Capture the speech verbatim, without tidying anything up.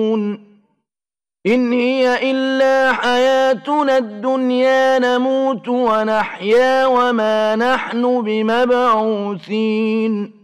إن هي إلا حياتنا الدنيا نموت ونحيا وما نحن بمبعوثين